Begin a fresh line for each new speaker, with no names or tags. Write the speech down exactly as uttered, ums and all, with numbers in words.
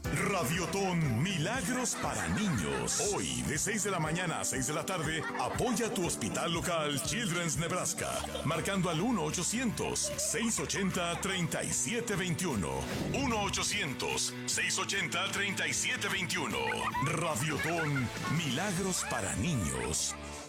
Radiotón Milagros para Niños. Hoy, de seis de la mañana a seis de la tarde, apoya tu hospital local Children's Nebraska, marcando al uno ochocientos, seiscientos ochenta, treinta y siete veintiuno. uno ochocientos, seiscientos ochenta, treinta y siete veintiuno. Radiotón Milagros para Niños.